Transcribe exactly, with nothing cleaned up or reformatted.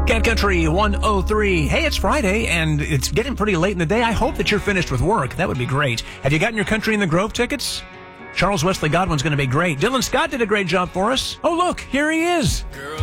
Cat Country one oh three. Hey, it's Friday, and it's getting pretty late in the day. I hope that you're finished with work. That would be great. Have you gotten your Country in the Grove tickets? Charles Wesley Godwin's going to be great. Dylan Scott did a great job for us. Oh, look, here he is.